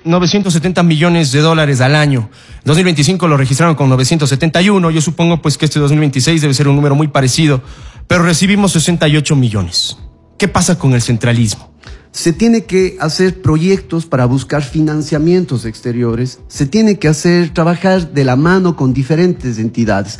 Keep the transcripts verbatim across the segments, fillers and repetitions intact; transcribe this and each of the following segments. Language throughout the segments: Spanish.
novecientos setenta millones de dólares al año. dos mil veinticinco lo registraron con novecientos setenta y uno. Yo supongo pues que este dos mil veintiséis debe ser un número muy parecido, pero recibimos sesenta y ocho millones. ¿Qué pasa con el centralismo? Se tiene que hacer proyectos para buscar financiamientos exteriores, se tiene que hacer, trabajar de la mano con diferentes entidades.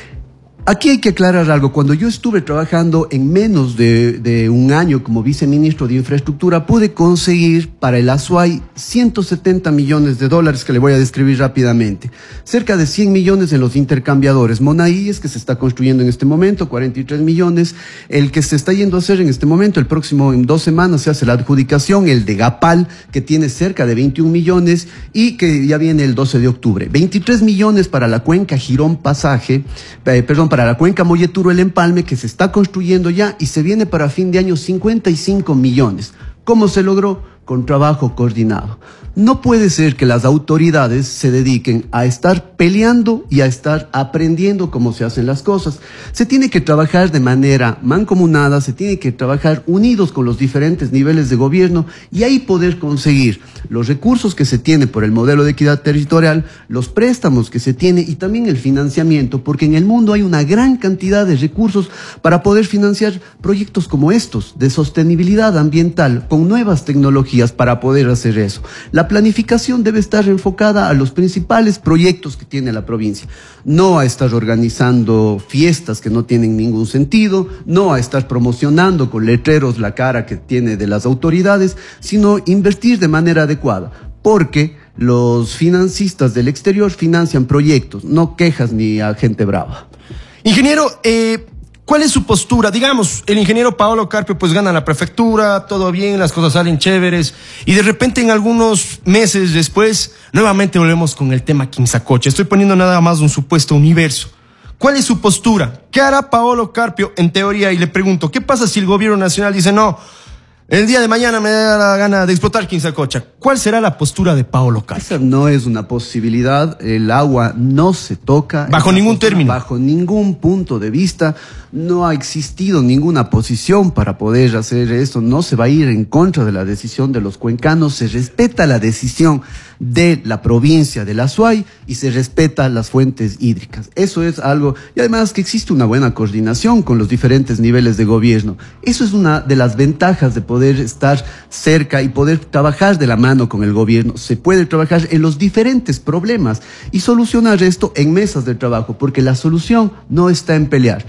Aquí hay que aclarar algo. Cuando yo estuve trabajando en menos de, de un año como viceministro de Infraestructura, pude conseguir para el Azuay ciento setenta millones de dólares que le voy a describir rápidamente. Cerca de cien millones en los intercambiadores. Monaíes, que se está construyendo en este momento, cuarenta y tres millones. El que se está yendo a hacer en este momento, el próximo, en dos semanas, se hace la adjudicación, el de Gapal, que tiene cerca de veintiún millones y que ya viene el doce de octubre. veintitrés millones para la cuenca Girón Pasaje, eh, perdón, para la cuenca Molleturo El Empalme, que se está construyendo ya y se viene para fin de año cincuenta y cinco millones. ¿Cómo se logró? Con trabajo coordinado. No puede ser que las autoridades se dediquen a estar peleando y a estar aprendiendo cómo se hacen las cosas. Se tiene que trabajar de manera mancomunada, se tiene que trabajar unidos con los diferentes niveles de gobierno y ahí poder conseguir los recursos que se tiene por el modelo de equidad territorial, los préstamos que se tiene y también el financiamiento, porque en el mundo hay una gran cantidad de recursos para poder financiar proyectos como estos, de sostenibilidad ambiental, con nuevas tecnologías para poder hacer eso. La planificación debe estar enfocada a los principales proyectos que tiene la provincia, no a estar organizando fiestas que no tienen ningún sentido, no a estar promocionando con letreros la cara que tiene de las autoridades, sino invertir de manera adecuada, porque los financistas del exterior financian proyectos, no quejas ni a gente brava. Ingeniero, eh... ¿cuál es su postura? Digamos, el ingeniero Paolo Carpio pues gana la prefectura, todo bien, las cosas salen chéveres y de repente en algunos meses después nuevamente volvemos con el tema Quimsacocha. Estoy poniendo nada más un supuesto universo. ¿Cuál es su postura? ¿Qué hará Paolo Carpio en teoría? Y le pregunto, ¿qué pasa si el gobierno nacional dice no, el día de mañana me da la gana de explotar Quimsacocha? ¿Cuál será la postura de Paolo Carpio? Esa no es una posibilidad. El agua no se toca. Bajo ningún término. Bajo ningún punto de vista. No ha existido ninguna posición para poder hacer esto. No se va a ir en contra de la decisión de los cuencanos. Se respeta la decisión de la provincia del Azuay y se respeta las fuentes hídricas. Eso es algo. Y además que existe una buena coordinación con los diferentes niveles de gobierno. Eso es una de las ventajas de poder estar cerca y poder trabajar de la mano con el gobierno. Se puede trabajar en los diferentes problemas y solucionar esto en mesas de trabajo, porque la solución no está en pelear.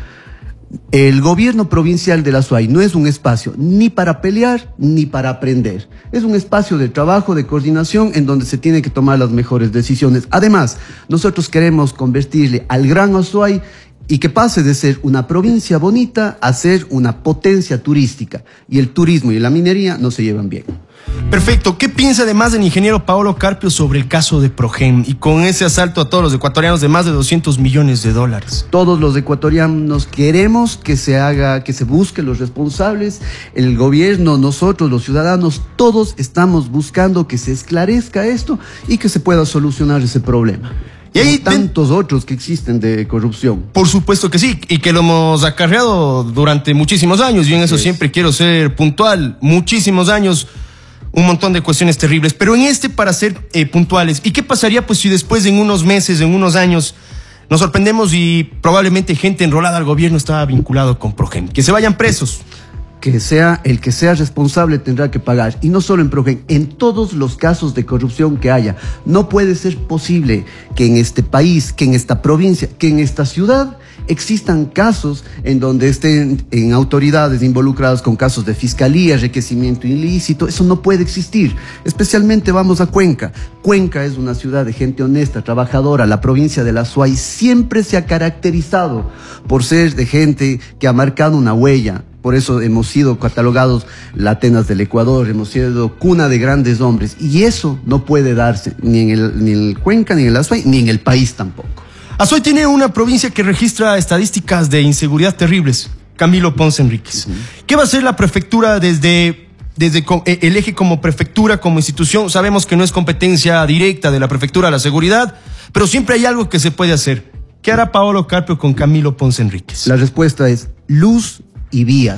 El gobierno provincial del Azuay no es un espacio ni para pelear ni para aprender. Es un espacio de trabajo, de coordinación, en donde se tiene que tomar las mejores decisiones. Además, nosotros queremos convertirle al Gran Azuay y que pase de ser una provincia bonita a ser una potencia turística. Y el turismo y la minería no se llevan bien. Perfecto. ¿Qué piensa además del ingeniero Paolo Carpio sobre el caso de Progen y con ese asalto a todos los ecuatorianos de más de doscientos millones de dólares? Todos los ecuatorianos queremos que se haga, que se busquen los responsables. El gobierno, nosotros, los ciudadanos, todos estamos buscando que se esclarezca esto y que se pueda solucionar ese problema. Y hay tantos otros que existen de corrupción. Por supuesto que sí, y que lo hemos acarreado durante muchísimos años. Yo en eso siempre quiero ser puntual. Muchísimos años, un montón de cuestiones terribles. Pero en este, para ser eh, puntuales, ¿y qué pasaría pues si después, en unos meses, en unos años, nos sorprendemos y probablemente gente enrolada al gobierno estaba vinculado con Progen? Que se vayan presos. Que sea el que sea responsable tendrá que pagar. Y no solo en Progen, en todos los casos de corrupción que haya. No puede ser posible que en este país, que en esta provincia, que en esta ciudad existan casos en donde estén en autoridades involucradas con casos de fiscalía, enriquecimiento ilícito. Eso no puede existir. Especialmente vamos a Cuenca. Cuenca es una ciudad de gente honesta, trabajadora. La provincia del Azuay siempre se ha caracterizado por ser de gente que ha marcado una huella. Por eso hemos sido catalogados la Atenas del Ecuador, hemos sido cuna de grandes hombres. Y eso no puede darse ni en el, ni en el Cuenca, ni en el Azuay, ni en el país tampoco. Azuay tiene una provincia que registra estadísticas de inseguridad terribles. Camilo Ponce Enríquez. Uh-huh. ¿Qué va a hacer la prefectura desde, desde el eje como prefectura, como institución? Sabemos que no es competencia directa de la prefectura a la seguridad, pero siempre hay algo que se puede hacer. ¿Qué hará Paolo Carpio con Camilo Ponce Enríquez? La respuesta es luz y vías.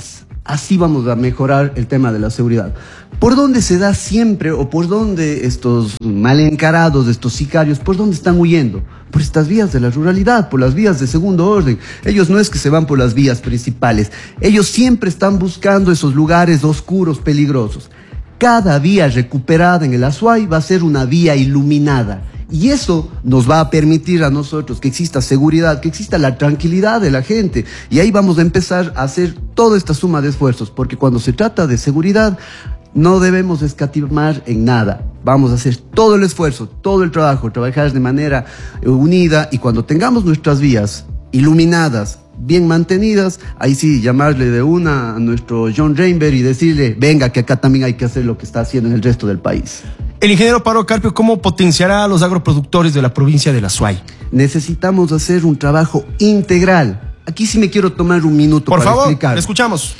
Así vamos a mejorar el tema de la seguridad. ¿Por dónde se da siempre o por dónde estos mal encarados, estos sicarios, por dónde están huyendo? Por estas vías de la ruralidad, por las vías de segundo orden. Ellos no es que se van por las vías principales. Ellos siempre están buscando esos lugares oscuros, peligrosos. Cada vía recuperada en el Azuay va a ser una vía iluminada. Y eso nos va a permitir a nosotros que exista seguridad, que exista la tranquilidad de la gente. Y ahí vamos a empezar a hacer toda esta suma de esfuerzos, porque cuando se trata de seguridad, no debemos escatimar en nada. Vamos a hacer todo el esfuerzo, todo el trabajo, trabajar de manera unida, y cuando tengamos nuestras vías iluminadas, bien mantenidas, ahí sí llamarle de una a nuestro John Reinberg y decirle, venga, que acá también hay que hacer lo que está haciendo en el resto del país. El ingeniero Paolo Carpio, ¿cómo potenciará a los agroproductores de la provincia del Azuay? Necesitamos hacer un trabajo integral. Aquí sí me quiero tomar un minuto Por para favor, explicar. le escuchamos.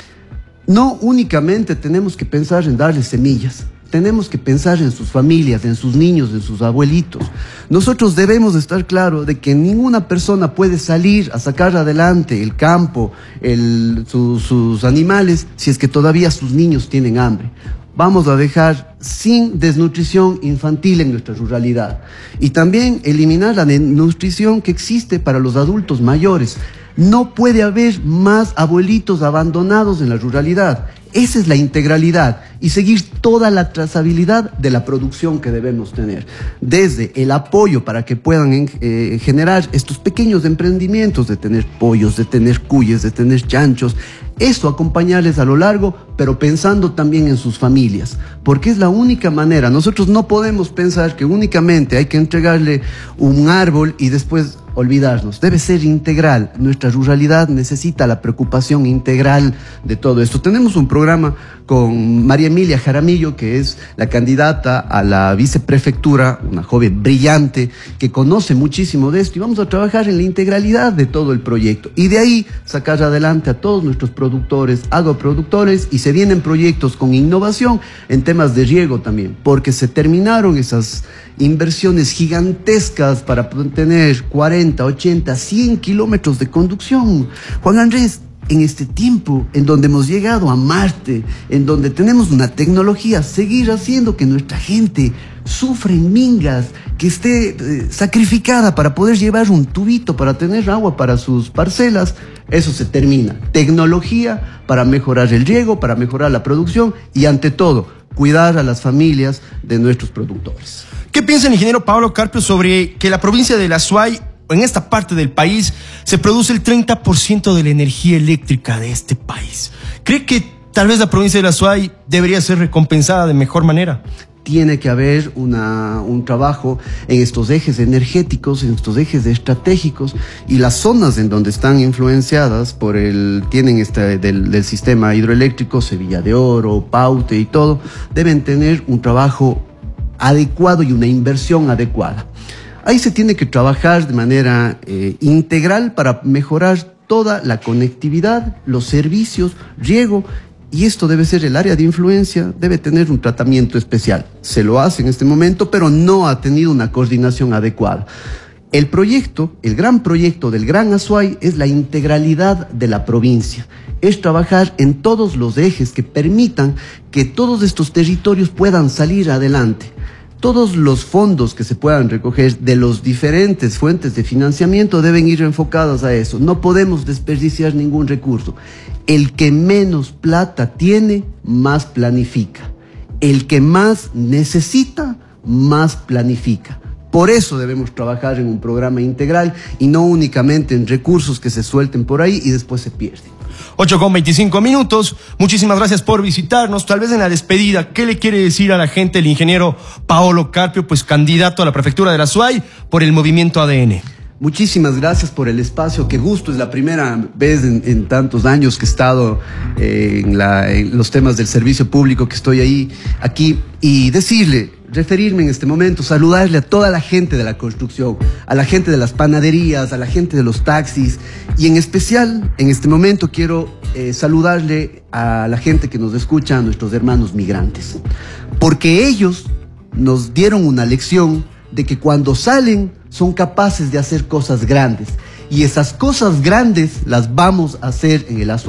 No únicamente tenemos que pensar en darles semillas. Tenemos que pensar en sus familias, en sus niños, en sus abuelitos. Nosotros debemos estar claros de que ninguna persona puede salir a sacar adelante el campo, el, su, sus animales, si es que todavía sus niños tienen hambre. Vamos a dejar sin desnutrición infantil en nuestra ruralidad. Y también eliminar la desnutrición que existe para los adultos mayores. No puede haber más abuelitos abandonados en la ruralidad. Esa es la integralidad, y seguir toda la trazabilidad de la producción que debemos tener. Desde el apoyo para que puedan eh, generar estos pequeños emprendimientos de tener pollos, de tener cuyes, de tener chanchos. Eso acompañarles a lo largo, pero pensando también en sus familias, porque es la única manera. Nosotros no podemos pensar que únicamente hay que entregarle un árbol y después olvidarnos. Debe ser integral. Nuestra ruralidad necesita la preocupación integral de todo esto. Tenemos un programa con María Emilia Jaramillo, que es la candidata a la viceprefectura, una joven brillante que conoce muchísimo de esto, y vamos a trabajar en la integralidad de todo el proyecto y de ahí sacar adelante a todos nuestros productores, agroproductores, y se vienen proyectos con innovación en temas de riego también, porque se terminaron esas inversiones gigantescas para tener cuarenta, ochenta, cien kilómetros de conducción. Juan Andrés, en este tiempo en donde hemos llegado a Marte, en donde tenemos una tecnología, seguir haciendo que nuestra gente sufra en mingas, que esté eh, sacrificada para poder llevar un tubito para tener agua para sus parcelas, eso se termina. Tecnología para mejorar el riego, para mejorar la producción y, ante todo, cuidar a las familias de nuestros productores. ¿Qué piensa el ingeniero Paolo Carpio sobre que la provincia del Azuay, en esta parte del país, se produce el treinta por ciento de la energía eléctrica de este país? ¿Cree que tal vez la provincia del Azuay debería ser recompensada de mejor manera? Tiene que haber una, un trabajo en estos ejes energéticos, en estos ejes estratégicos, y las zonas en donde están influenciadas por el, tienen este del, del sistema hidroeléctrico, Sevilla de Oro, Paute y todo, deben tener un trabajo adecuado y una inversión adecuada. Ahí se tiene que trabajar de manera eh, integral para mejorar toda la conectividad, los servicios, riego. Y esto debe ser el área de influencia, debe tener un tratamiento especial. Se lo hace en este momento, pero no ha tenido una coordinación adecuada. El proyecto, el gran proyecto del Gran Azuay, es la integralidad de la provincia. Es trabajar en todos los ejes que permitan que todos estos territorios puedan salir adelante. Todos los fondos que se puedan recoger de las diferentes fuentes de financiamiento deben ir enfocados a eso. No podemos desperdiciar ningún recurso. El que menos plata tiene, más planifica. El que más necesita, más planifica. Por eso debemos trabajar en un programa integral y no únicamente en recursos que se suelten por ahí y después se pierden. ocho con veinticinco minutos. Muchísimas gracias por visitarnos. Tal vez en la despedida, ¿qué le quiere decir a la gente el ingeniero Paolo Carpio, pues candidato a la prefectura de la Azuay por el movimiento A D N? Muchísimas gracias por el espacio, qué gusto, es la primera vez en, en tantos años que he estado eh, en, la, en los temas del servicio público, que estoy ahí, aquí, y decirle, referirme en este momento, saludarle a toda la gente de la construcción, a la gente de las panaderías, a la gente de los taxis, y en especial, en este momento quiero eh, saludarle a la gente que nos escucha, a nuestros hermanos migrantes, porque ellos nos dieron una lección de que cuando salen son capaces de hacer cosas grandes, y esas cosas grandes las vamos a hacer en el Azuay.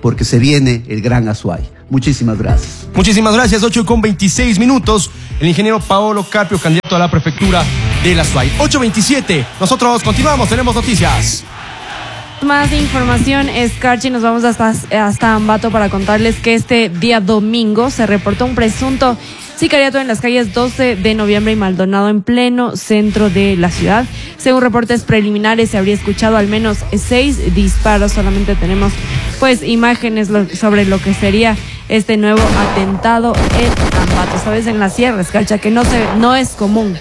porque se viene el Gran Azuay. Muchísimas gracias. Muchísimas gracias. ocho con veintiséis minutos. El ingeniero Paolo Carpio, candidato a la prefectura de la Azuay. ocho veintisiete. Nosotros continuamos, tenemos noticias. Más información, Escarchi, nos vamos hasta, hasta Ambato para contarles que este día domingo se reportó un presunto sicariato en las calles doce de noviembre y Maldonado en pleno centro de la ciudad. Según reportes preliminares se habría escuchado al menos seis disparos. Solamente tenemos pues imágenes lo, sobre lo que sería este nuevo atentado en Ambato, esta vez en la sierra, Escarcha, que no, se, no es común.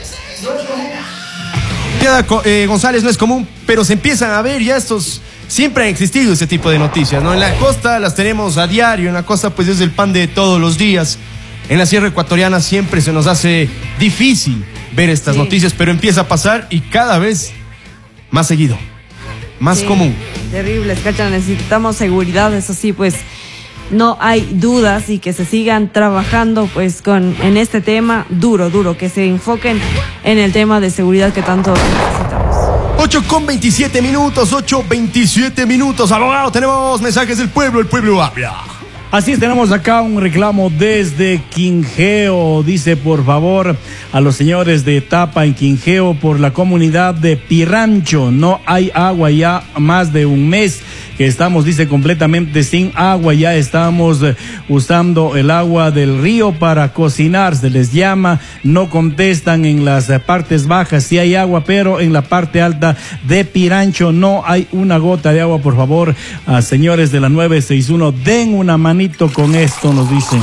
Queda, eh, González, no es común, pero se empiezan a ver ya estos. Siempre han existido este tipo de noticias, ¿no? En la costa las tenemos a diario, en la costa pues es el pan de todos los días. En la sierra ecuatoriana siempre se nos hace difícil ver estas sí. noticias, pero empieza a pasar y cada vez más seguido, más sí, común. Terrible, Escarcha, necesitamos seguridad, eso sí, pues no hay dudas, y que se sigan trabajando pues con en este tema duro, duro, que se enfoquen en el tema de seguridad que tanto necesitamos. ocho con veintisiete minutos, ocho veintisiete minutos. Abogado, tenemos mensajes del pueblo, el pueblo habla. Así es, tenemos acá un reclamo desde Quinjeo. Dice, por favor, a los señores de Tapa en Quinjeo, por la comunidad de Pirrancho. No hay agua ya más de un mes que estamos, dice, completamente sin agua. Ya estamos eh, usando el agua del río para cocinar. Se les llama, no contestan en las eh, partes bajas. Sí hay agua, pero en la parte alta de Pirrancho no hay una gota de agua. Por favor, a señores de la nueve seis uno, den una mano con esto, nos dicen.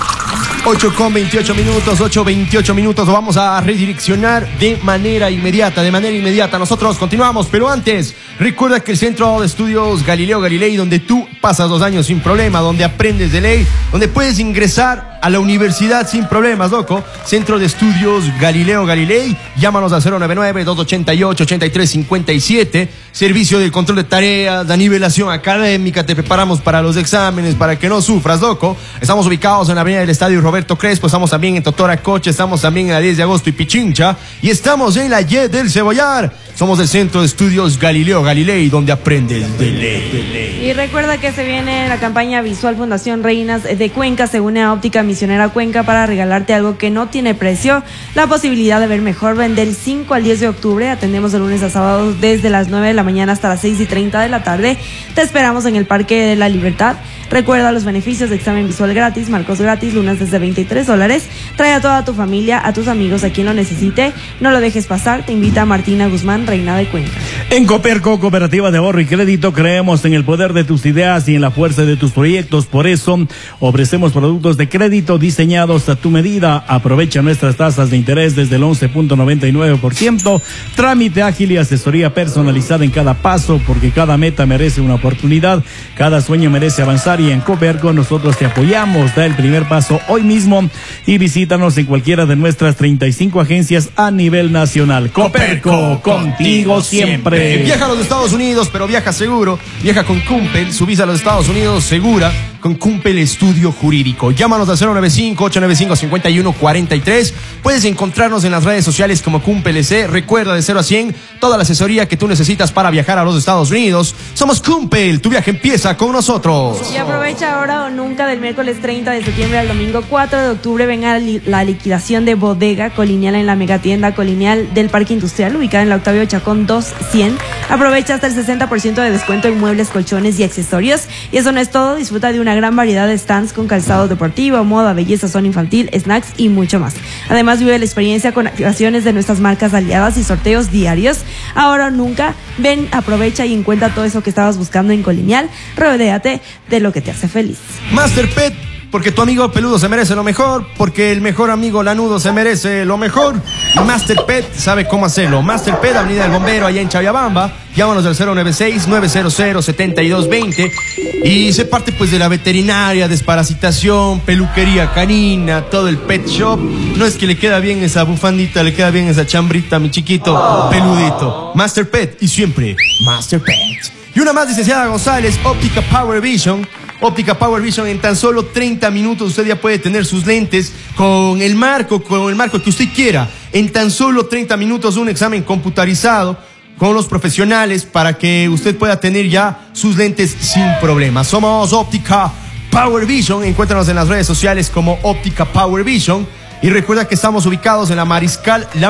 ocho con veintiocho minutos, ocho veintiocho minutos. Lo vamos a redireccionar de manera inmediata, de manera inmediata. Nosotros continuamos, pero antes, recuerda que el Centro de Estudios Galileo Galilei, donde tú pasas dos años sin problema, donde aprendes de ley, donde puedes ingresar a la universidad sin problemas, loco. Centro de Estudios Galileo Galilei, llámanos al cero nueve nueve, dos ocho ocho, ocho tres cinco siete. Servicio de control de tareas, la nivelación académica, te preparamos para los exámenes, para que no sufras, loco. Estamos ubicados en la avenida del Estadio Roberto Crespo, estamos también en Totoracoche, estamos también en la diez de agosto y Pichincha, y estamos en la Y del Cebollar. Somos del Centro de Estudios Galileo Galilei, donde aprendes de ley. Y recuerda que se viene la campaña Visual Fundación Reinas de Cuenca. Se une a Óptica Misionera Cuenca para regalarte algo que no tiene precio, la posibilidad de ver mejor. Del cinco al diez de octubre, atendemos de lunes a sábado desde las nueve de la mañana hasta las seis y treinta de la tarde. Te esperamos en el Parque de la Libertad. Recuerda los beneficios de examen visual gratis, marcos gratis, lunas desde veintitrés dólares. Trae a toda tu familia, a tus amigos, a quien lo necesite. No lo dejes pasar. Te invita a Martina Guzmán, Reina de Cuenca. En Coperco, Cooperativa de Ahorro y Crédito, creemos en el poder de tus ideas y en la fuerza de tus proyectos. Por eso, ofrecemos productos de crédito diseñados a tu medida. Aprovecha nuestras tasas de interés desde el once punto noventa y nueve por ciento. Trámite ágil y asesoría personalizada en cada paso, porque cada meta merece una oportunidad. Cada sueño merece avanzar, y en Coperco nosotros te apoyamos. Da el primer paso hoy mismo y visítanos en cualquiera de nuestras treinta y cinco agencias a nivel nacional. Coperco, contigo siempre. Viaja a los Estados Unidos, pero viaja seguro. Viaja con Cumpel, su visa a los Estados Unidos segura con Cumpel Estudio Jurídico. Llámanos al cero nueve cinco, ocho nueve cinco, cinco uno cuatro tres. Puedes encontrarnos en las redes sociales como Cumpel E C. Recuerda, de cero a cien, toda la asesoría que tú necesitas para viajar a los Estados Unidos. Somos Cumpel, tu viaje empieza con nosotros. Y aprovecha ahora o nunca, del miércoles treinta de septiembre al domingo cuatro de octubre. Venga la liquidación de Bodega Colonial en la megatienda Colonial del Parque Industrial, ubicada en la Octavio Chacón dos cien. Aprovecha hasta el sesenta por ciento de descuento en muebles, colchones y accesorios. Y eso no es todo, disfruta de una gran variedad de stands con calzado deportivo, moda, belleza, zona infantil, snacks y mucho más. Además, vive la experiencia con activaciones de nuestras marcas aliadas y sorteos diarios. Ahora o nunca, ven, aprovecha y encuentra todo eso que estabas buscando en Colonial. Rodéate de lo que te hace feliz. Master Pet, porque tu amigo peludo se merece lo mejor, porque el mejor amigo lanudo se merece lo mejor. Y Master Pet sabe cómo hacerlo. Master Pet, Avenida del Bombero, allá en Chavillabamba. Llámanos al cero nueve seis, nueve cero cero, siete dos dos cero. Y se parte pues de la veterinaria, desparasitación, peluquería canina, todo el pet shop. No es que le queda bien esa bufandita, le queda bien esa chambrita, mi chiquito peludito. Master Pet, y siempre Master Pet. Y una más, licenciada González, Óptica Power Vision. Óptica Power Vision, en tan solo treinta minutos usted ya puede tener sus lentes con el marco, con el marco que usted quiera. En tan solo treinta minutos, un examen computarizado con los profesionales para que usted pueda tener ya sus lentes sin problemas. Somos Óptica Power Vision. Encuéntranos en las redes sociales como Óptica Power Vision. Y recuerda que estamos ubicados en la Mariscal La